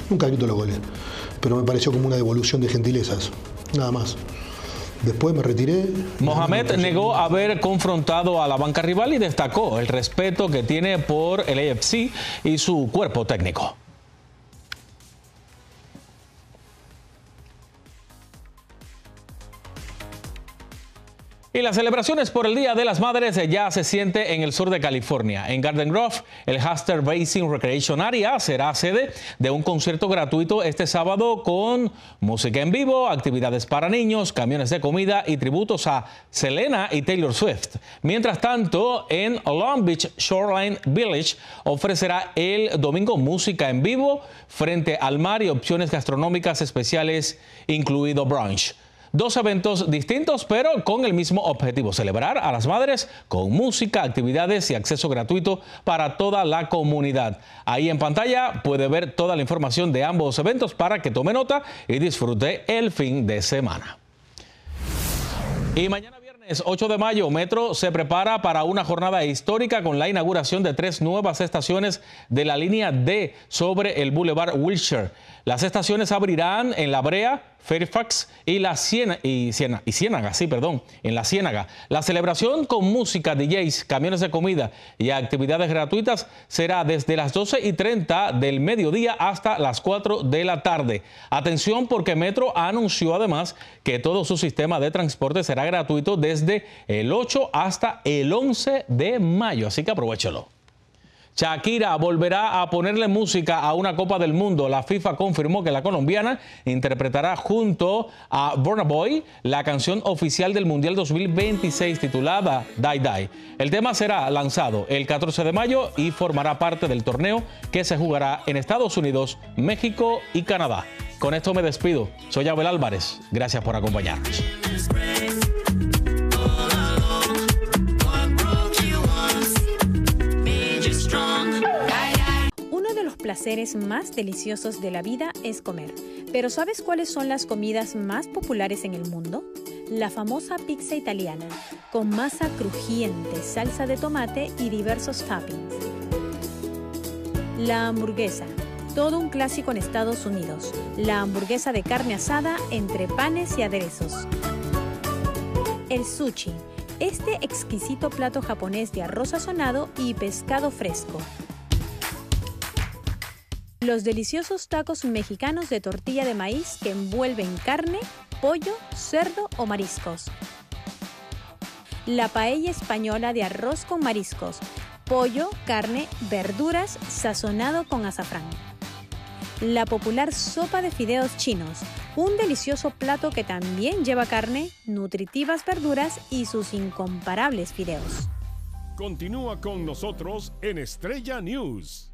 Nunca grito los goles, pero me pareció como una devolución de gentilezas, nada más. Después me retiré. Mohamed negó haber confrontado a la banca rival y destacó el respeto que tiene por el AFC y su cuerpo técnico. Y las celebraciones por el Día de las Madres ya se siente en el sur de California. En Garden Grove, el Huster Basin Recreation Area será sede de un concierto gratuito este sábado con música en vivo, actividades para niños, camiones de comida y tributos a Selena y Taylor Swift. Mientras tanto, en Long Beach Shoreline Village ofrecerá el domingo música en vivo frente al mar y opciones gastronómicas especiales, incluido brunch. Dos eventos distintos, pero con el mismo objetivo: celebrar a las madres con música, actividades y acceso gratuito para toda la comunidad. Ahí en pantalla puede ver toda la información de ambos eventos para que tome nota y disfrute el fin de semana. Y mañana viernes 8 de mayo, Metro se prepara para una jornada histórica con la inauguración de 3 nuevas estaciones de la línea D sobre el Boulevard Wilshire. Las estaciones abrirán en La Brea, Fairfax y en la Ciénaga. La celebración con música, DJs, camiones de comida y actividades gratuitas será desde las 12:30 del mediodía hasta las 4 de la tarde. Atención, porque Metro anunció además que todo su sistema de transporte será gratuito desde el 8 hasta el 11 de mayo, así que aprovechelo. Shakira volverá a ponerle música a una Copa del Mundo. La FIFA confirmó que la colombiana interpretará junto a Burna Boy la canción oficial del Mundial 2026 titulada Die Die. El tema será lanzado el 14 de mayo y formará parte del torneo que se jugará en Estados Unidos, México y Canadá. Con esto me despido. Soy Abel Álvarez. Gracias por acompañarnos. Los placeres más deliciosos de la vida es comer. Pero ¿sabes cuáles son las comidas más populares en el mundo? La famosa pizza italiana, con masa crujiente, salsa de tomate y diversos toppings. La hamburguesa, todo un clásico en Estados Unidos. La hamburguesa de carne asada entre panes y aderezos. El sushi, este exquisito plato japonés de arroz sazonado y pescado fresco. Los deliciosos tacos mexicanos de tortilla de maíz que envuelven carne, pollo, cerdo o mariscos. La paella española de arroz con mariscos, pollo, carne, verduras, sazonado con azafrán. La popular sopa de fideos chinos, un delicioso plato que también lleva carne, nutritivas verduras y sus incomparables fideos. Continúa con nosotros en Estrella News.